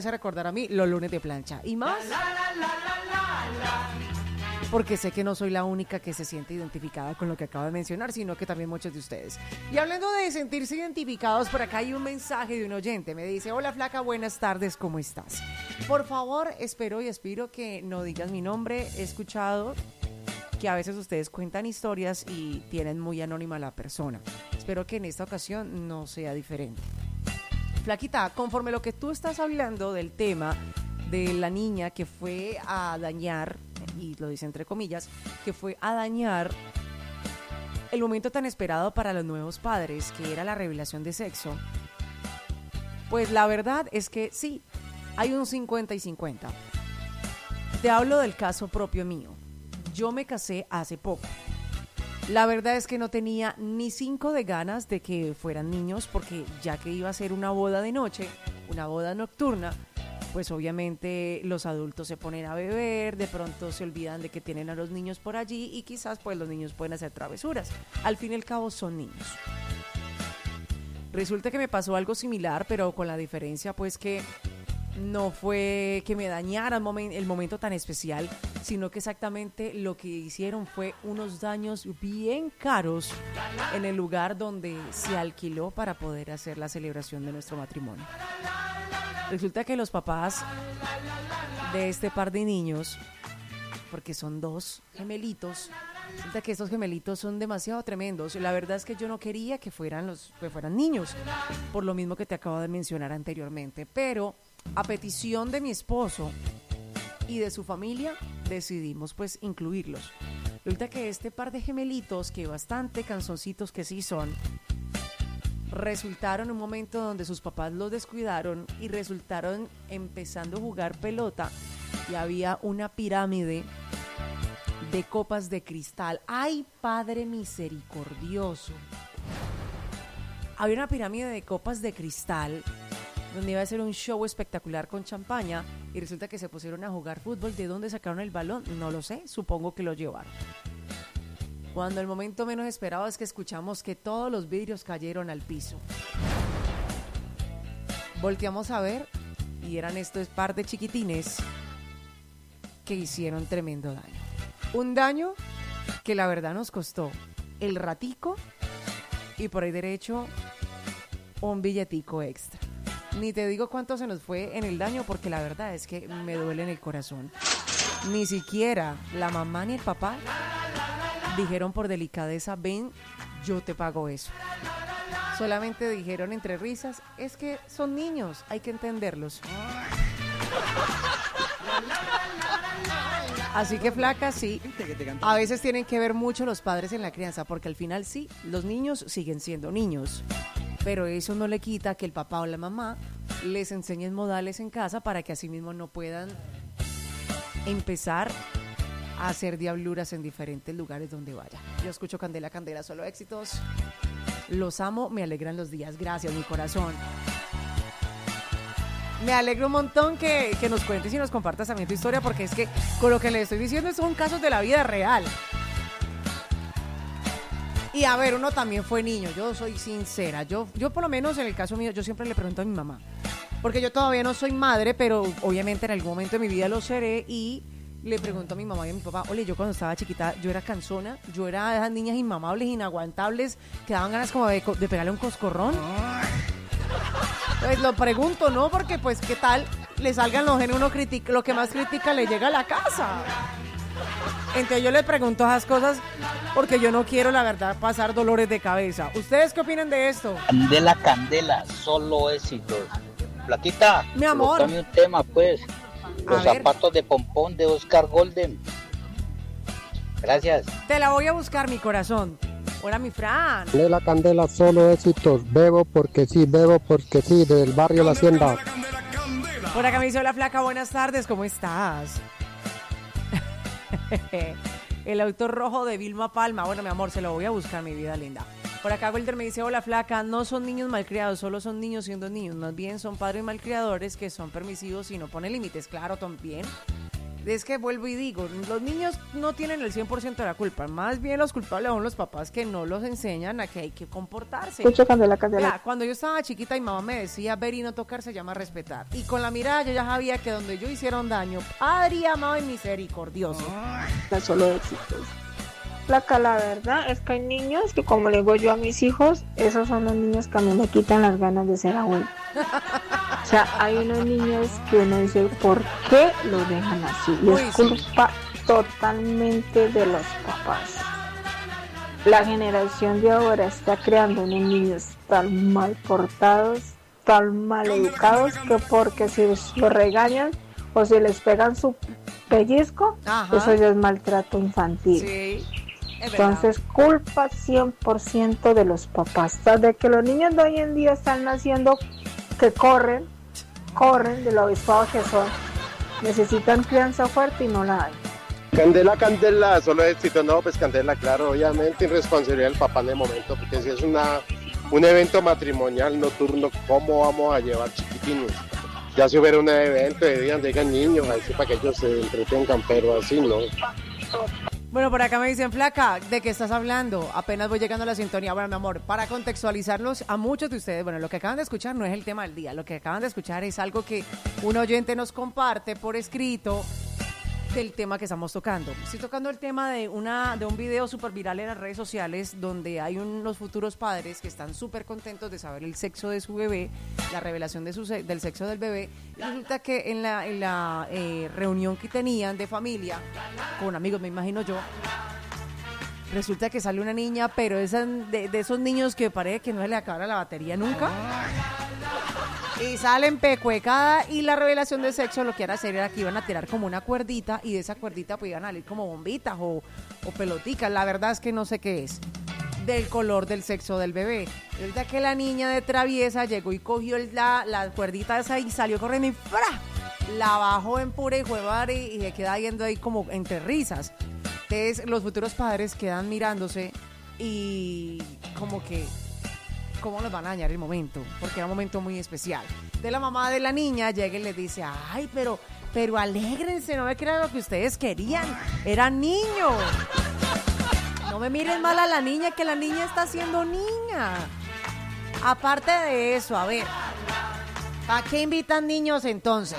a recordar a mí los lunes de plancha. Y más, porque sé que no soy la única que se siente identificada con lo que acabo de mencionar, sino que también muchos de ustedes. Y hablando de sentirse identificados, por acá hay un mensaje de un oyente. Me dice: hola flaca, buenas tardes, ¿cómo estás? Por favor, espero y aspiro que no digas mi nombre. He escuchado que a veces ustedes cuentan historias y tienen muy anónima a la persona. Espero que en esta ocasión no sea diferente. Flaquita, conforme lo que tú estás hablando del tema de la niña que fue a dañar, y lo dice entre comillas, que fue a dañar el momento tan esperado para los nuevos padres, que era la revelación de sexo, pues la verdad es que sí, hay un 50 y 50. Te hablo del caso propio mío. Yo me casé hace poco. La verdad es que no tenía ni 5 de ganas de que fueran niños, porque ya que iba a ser una boda de noche, una boda nocturna, pues obviamente los adultos se ponen a beber, de pronto se olvidan de que tienen a los niños por allí y quizás pues los niños pueden hacer travesuras. Al fin y al cabo son niños. Resulta que me pasó algo similar, pero con la diferencia pues que no fue que me dañara el momento tan especial, sino que exactamente lo que hicieron fue unos daños bien caros en el lugar donde se alquiló para poder hacer la celebración de nuestro matrimonio. Resulta que los papás de este par de niños, porque son 2 gemelitos, resulta que estos gemelitos son demasiado tremendos. La verdad es que yo no quería que fueran niños, por lo mismo que te acabo de mencionar anteriormente, pero a petición de mi esposo y de su familia decidimos pues incluirlos. Resulta que este par de gemelitos, que bastante canzoncitos que sí son, resultaron en un momento donde sus papás los descuidaron y resultaron empezando a jugar pelota, y había una pirámide de copas de cristal. ¡Ay, Padre misericordioso! Había una pirámide de copas de cristal donde iba a ser un show espectacular con champaña, y resulta que se pusieron a jugar fútbol. ¿De dónde sacaron el balón? No lo sé, supongo que lo llevaron. Cuando el momento menos esperado es que escuchamos que todos los vidrios cayeron al piso. Volteamos a ver y eran estos par de chiquitines que hicieron tremendo daño. Un daño que la verdad nos costó el ratico y por ahí derecho un billetico extra. Ni te digo cuánto se nos fue en el daño, porque la verdad es que me duele en el corazón. Ni siquiera la mamá ni el papá dijeron por delicadeza: ven, yo te pago eso. Solamente dijeron entre risas: es que son niños, hay que entenderlos. Así que flaca, sí, a veces tienen que ver mucho los padres en la crianza, porque al final sí, los niños siguen siendo niños, pero eso no le quita que el papá o la mamá les enseñen modales en casa para que así mismo no puedan empezar a hacer diabluras en diferentes lugares donde vaya. Yo escucho Candela, Candela, solo éxitos. Los amo, me alegran los días. Gracias, mi corazón. Me alegro un montón que nos cuentes y nos compartas también tu historia, porque es que con lo que le estoy diciendo son casos de la vida real. Y a ver, uno también fue niño, yo soy sincera. Yo por lo menos en el caso mío, yo siempre le pregunto a mi mamá, porque yo todavía no soy madre, pero obviamente en algún momento de mi vida lo seré, y le pregunto a mi mamá y a mi papá: oye, yo cuando estaba chiquita, yo era cansona, yo era de esas niñas inmamables, inaguantables, que daban ganas como de pegarle un coscorrón. Pues lo pregunto, ¿no? Porque pues, ¿qué tal le salgan los genes? Uno critica, lo que más critica le llega a la casa. Entonces yo le pregunto esas cosas porque yo no quiero, la verdad, pasar dolores de cabeza. ¿Ustedes qué opinan de esto? Candela, Candela, solo éxitos. Flaquita, mi amor, colócame un tema, pues. Los a zapatos de pompón de Oscar Golden. Gracias. Te la voy a buscar, mi corazón. Hola, mi Fran. Candela, Candela, solo éxitos. Bebo porque sí, del barrio La Hacienda. Por acá me dice: hola, flaca, buenas tardes, ¿cómo estás? El auto rojo de Vilma Palma. Bueno, mi amor, se lo voy a buscar, mi vida linda. Por acá Wilder me dice: hola, flaca, no son niños malcriados, solo son niños siendo niños. Más bien son padres malcriadores que son permisivos y no ponen límites. Claro, también. Es que vuelvo y digo, los niños no tienen el 100% de la culpa, más bien los culpables son los papás que no los enseñan a que hay que comportarse. Escucho, Candela. Mira, cuando yo estaba chiquita y mamá me decía, ver y no tocar se llama respetar. Y con la mirada yo ya sabía que donde yo hiciera un daño, Padre amado y misericordioso. Solo éxitos. Flaca, la verdad es que hay niños que, como le digo yo a mis hijos, esos son los niños que a mí me quitan las ganas de ser abuelo. O sea, hay unos niños que uno dice, ¿por qué lo dejan así? Y es culpa totalmente de los papás. La generación de ahora está creando unos niños tan mal portados, tan mal educados, que porque si los regañan o si les pegan su pellizco, eso ya es maltrato infantil. Sí. Entonces, culpa 100% de los papás. De que los niños de hoy en día están naciendo que corren de lo avispados que son. Necesitan crianza fuerte y no la hay. Candela, solo éxito. No, pues Candela, claro, obviamente irresponsabilidad del papá en el momento, porque si es un evento matrimonial nocturno, ¿cómo vamos a llevar chiquitines? Ya si hubiera un evento de día donde llegan niños, así para que ellos se entretengan, pero así no. Bueno, por acá me dicen, Flaca, ¿de qué estás hablando? Apenas voy llegando a la sintonía. Bueno, mi amor, para contextualizarlos a muchos de ustedes, bueno, lo que acaban de escuchar no es el tema del día. Lo que acaban de escuchar es algo que un oyente nos comparte por escrito del tema que estamos tocando. Estoy tocando el tema de un video súper viral en las redes sociales donde hay unos futuros padres que están súper contentos de saber el sexo de su bebé, la revelación del sexo del bebé. Y resulta que en la reunión que tenían de familia, con amigos me imagino yo, resulta que sale una niña, pero de esos niños que parece que no se le acaba la batería nunca. Y salen pecuecada, y la revelación del sexo lo que iban a hacer era que iban a tirar como una cuerdita, y de esa cuerdita pues iban a salir como bombitas o peloticas. La verdad es que no sé qué es, del color del sexo del bebé. Resulta que la niña de traviesa llegó y cogió la cuerdita esa y salió corriendo y ¡fra! La bajó en pura y juevar y se queda yendo ahí como entre risas. Entonces los futuros padres quedan mirándose y como que cómo nos van a dañar el momento, porque era un momento muy especial. De la mamá de la niña llega y les dice, ay, pero alégrense, no ve que era lo que ustedes querían, eran niños. No me miren mal a la niña, que la niña está siendo niña. Aparte de eso, a ver, ¿para qué invitan niños entonces?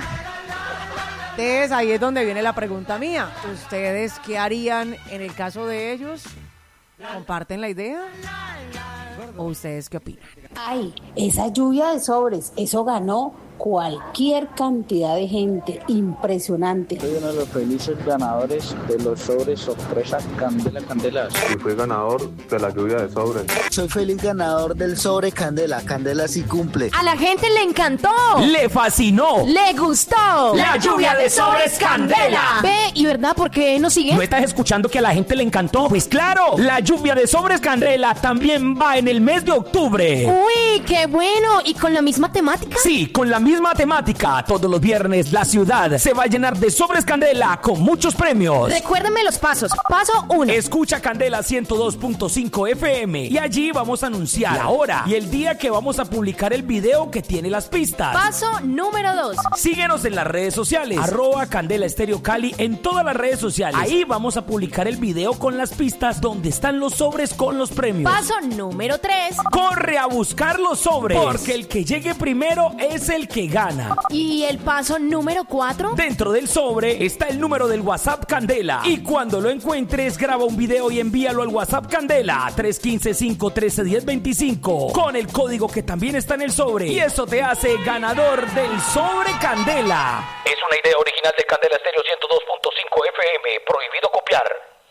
Entonces ahí es donde viene la pregunta mía. ¿Ustedes qué harían en el caso de ellos? ¿Comparten la idea? ¿O ustedes qué opinan? Ay, esa lluvia de sobres, eso ganó cualquier cantidad de gente, impresionante. Soy uno de los felices ganadores de los sobres sorpresa Candela. Y fui ganador de la lluvia de sobres. Soy feliz ganador del sobre Candela sí cumple. A la gente le encantó. Le fascinó. Le gustó. La lluvia de sobres Candela. Ve, ¿y verdad por qué no sigue? ¿No estás escuchando que a la gente le encantó? Pues claro, la lluvia de sobres Candela también va en el mes de octubre. Uy, qué bueno. ¿Y con la misma temática? Sí, con la misma temática. Todos los viernes la ciudad se va a llenar de sobres Candela con muchos premios. Recuérdame los pasos. Paso 1. Escucha Candela 102.5 FM y allí vamos a anunciar la hora y el día que vamos a publicar el video que tiene las pistas. Paso número 2. Síguenos en las redes sociales, @Candela Estéreo Cali en todas las redes sociales. Ahí vamos a publicar el video con las pistas donde están los sobres con los premios. Paso número 3. Corre a buscar los sobres, porque el que llegue primero es el que gana. ¿Y el paso número 4? Dentro del sobre está el número del WhatsApp Candela. Y cuando lo encuentres, graba un video y envíalo al WhatsApp Candela 315-513-1025 con el código que también está en el sobre. Y eso te hace ganador del sobre Candela. Es una idea original de Candela Estéreo 102.5 FM. Prohibido copiar.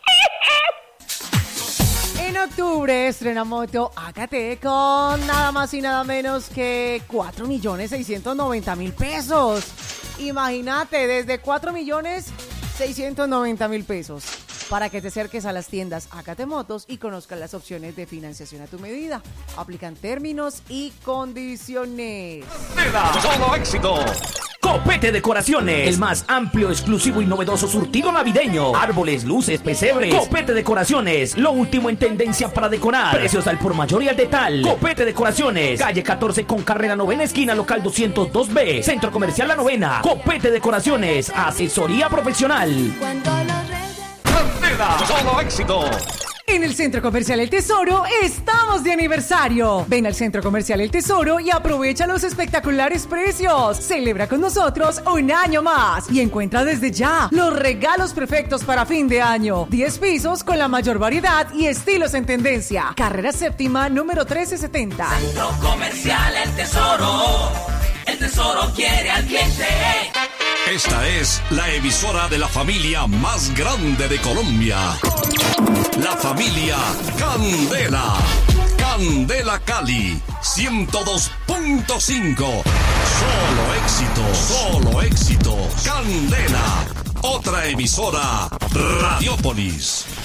En octubre estrena moto Acate con nada más y nada menos que 4.690.000 pesos. Imagínate, desde 4.690.000 pesos. Para que te acerques a las tiendas Acate Motos y conozcas las opciones de financiación a tu medida. Aplican términos y condiciones. ¡Solo éxito! Copete Decoraciones, el más amplio, exclusivo y novedoso surtido navideño. Árboles, luces, pesebres. Copete Decoraciones, lo último en tendencia para decorar. Precios al por mayor y al detal. Copete Decoraciones, calle 14 con carrera 9ª esquina, local 202B, Centro Comercial La Novena. Copete Decoraciones, asesoría profesional. Candela, solo éxito. En el Centro Comercial El Tesoro estamos de aniversario. Ven al Centro Comercial El Tesoro y aprovecha los espectaculares precios. Celebra con nosotros un año más y encuentra desde ya los regalos perfectos para fin de año. 10 pisos con la mayor variedad y estilos en tendencia. Carrera séptima, número 1370. Centro Comercial El Tesoro. El Tesoro quiere al cliente. Esta es la emisora de la familia más grande de Colombia. La familia Candela. Candela Cali 102.5. Solo éxitos, solo éxitos. Candela. Otra emisora Radiópolis.